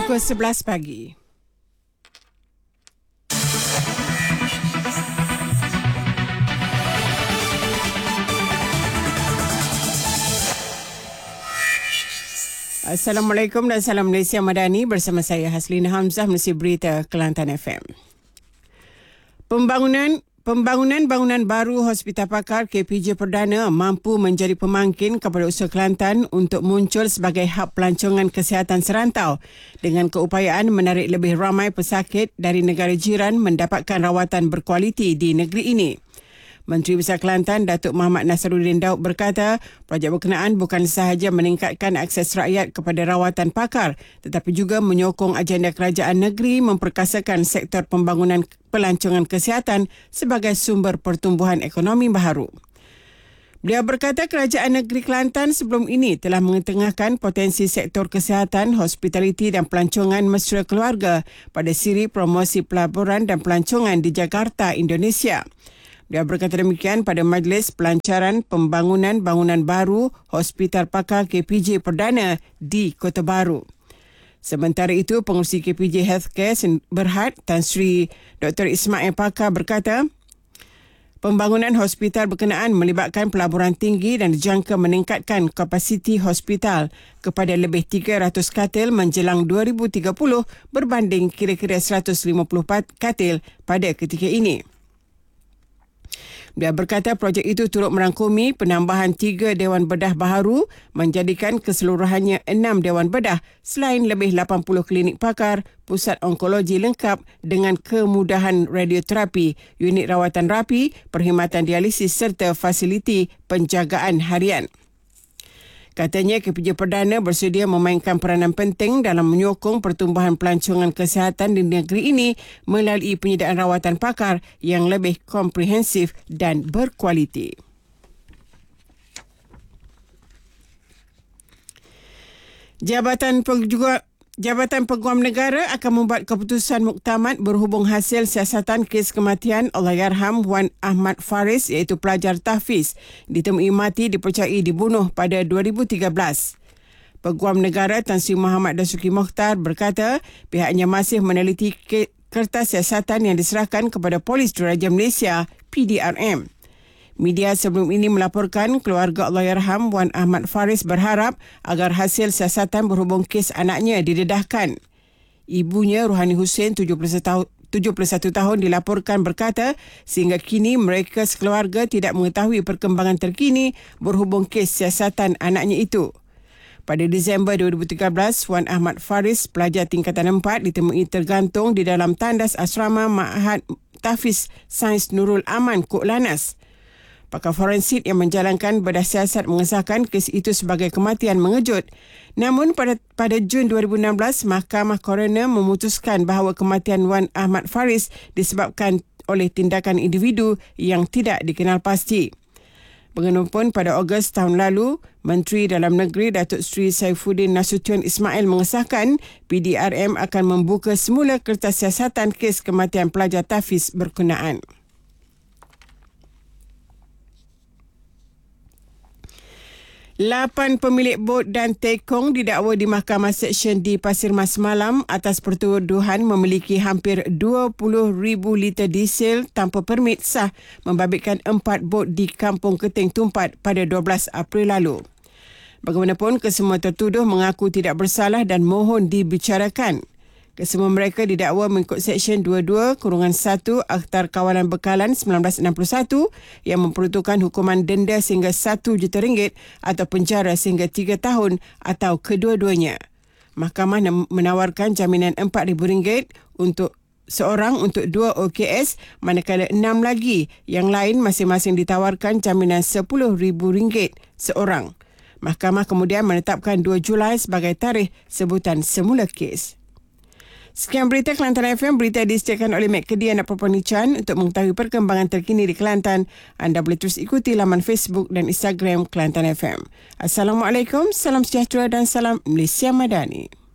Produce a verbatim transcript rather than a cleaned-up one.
Pukul sebelas pagi. Assalamualaikum dan salam Malaysia Madani, bersama saya Haslina Hamzah, mengisi berita Kelantan F M. Pembangunan Pembangunan bangunan baru Hospital Pakar K P J Perdana mampu menjadi pemangkin kepada usaha Kelantan untuk muncul sebagai hub pelancongan kesihatan serantau dengan keupayaan menarik lebih ramai pesakit dari negara jiran mendapatkan rawatan berkualiti di negeri ini. Menteri Besar Kelantan Datuk Muhammad Nasruddin Daud berkata, projek berkenaan bukan sahaja meningkatkan akses rakyat kepada rawatan pakar, tetapi juga menyokong agenda kerajaan negeri memperkasakan sektor pembangunan pelancongan kesihatan sebagai sumber pertumbuhan ekonomi baharu. Beliau berkata kerajaan negeri Kelantan sebelum ini telah mengetengahkan potensi sektor kesihatan, hospitaliti dan pelancongan mesra keluarga pada siri promosi pelaburan dan pelancongan di Jakarta, Indonesia. Dia berkata demikian pada Majlis Pelancaran Pembangunan Bangunan Baru Hospital Pakar K P J Perdana di Kota Baru. Sementara itu, Pengurusi K P J Healthcare Berhad Tan Sri Doktor Ismail Pakar berkata, pembangunan hospital berkenaan melibatkan pelaburan tinggi dan dijangka meningkatkan kapasiti hospital kepada lebih tiga ratus katil menjelang dua ribu tiga puluh berbanding kira-kira seratus lima puluh katil pada ketika ini. Dia berkata projek itu turut merangkumi penambahan tiga dewan bedah baharu menjadikan keseluruhannya enam dewan bedah selain lebih lapan puluh klinik pakar, pusat onkologi lengkap dengan kemudahan radioterapi, unit rawatan rapi, perkhidmatan dialisis serta fasiliti penjagaan harian. Katanya K P J Perdana bersedia memainkan peranan penting dalam menyokong pertumbuhan pelancongan kesihatan di negeri ini melalui penyediaan rawatan pakar yang lebih komprehensif dan berkualiti. Jabatan Peguam Jabatan Peguam Negara akan membuat keputusan muktamad berhubung hasil siasatan kes kematian Allahyarham Wan Ahmad Faris iaitu pelajar tahfiz ditemui mati dipercayai dibunuh pada dua ribu tiga belas. Peguam Negara Tan Sri Muhammad Dasuki Mokhtar berkata pihaknya masih meneliti kertas siasatan yang diserahkan kepada Polis Diraja Malaysia P D R M. Media sebelum ini melaporkan keluarga Allahyarham Wan Ahmad Faris berharap agar hasil siasatan berhubung kes anaknya didedahkan. Ibunya Ruhani Hussein, tujuh puluh satu tahun, dilaporkan berkata sehingga kini mereka sekeluarga tidak mengetahui perkembangan terkini berhubung kes siasatan anaknya itu. Pada Disember dua ribu tiga belas, Wan Ahmad Faris, pelajar tingkatan empat, ditemui tergantung di dalam tandas asrama Ma'had Tahfiz Sains Nurul Aman, Kok Lanas. Pakar forensik yang menjalankan bedah siasat mengesahkan kes itu sebagai kematian mengejut. Namun pada pada Jun dua ribu enam belas, Mahkamah Coroner memutuskan bahawa kematian Wan Ahmad Faris disebabkan oleh tindakan individu yang tidak dikenal pasti. Bagaimanapun pada Ogos tahun lalu, Menteri Dalam Negeri Datuk Seri Saifuddin Nasution Ismail mengesahkan P D R M akan membuka semula kertas siasatan kes kematian pelajar tahfiz berkenaan. Lapan pemilik bot dan tekong didakwa di Mahkamah Seksyen di Pasir Mas semalam atas pertuduhan memiliki hampir dua puluh ribu liter diesel tanpa permit sah membabitkan empat bot di Kampung Keting Tumpat pada dua belas April lalu. Bagaimanapun, kesemua tertuduh mengaku tidak bersalah dan mohon dibicarakan. Kesemua mereka didakwa mengikut Seksyen dua puluh dua satu Akhtar Kawalan Bekalan sembilan belas enam puluh satu yang memperuntukkan hukuman denda sehingga satu juta ringgit atau penjara sehingga tiga tahun atau kedua-duanya. Mahkamah menawarkan jaminan empat ribu ringgit untuk seorang untuk dua O K S, manakala enam lagi yang lain masing-masing ditawarkan jaminan sepuluh ribu ringgit seorang. Mahkamah kemudian menetapkan dua Julai sebagai tarikh sebutan semula kes. Sekian berita Kelantan F M. Berita disediakan oleh Mek Kedian dan Proponi Chan. Untuk mengetahui perkembangan terkini di Kelantan, anda boleh terus ikuti laman Facebook dan Instagram Kelantan F M. Assalamualaikum, salam sejahtera dan salam Malaysia Madani.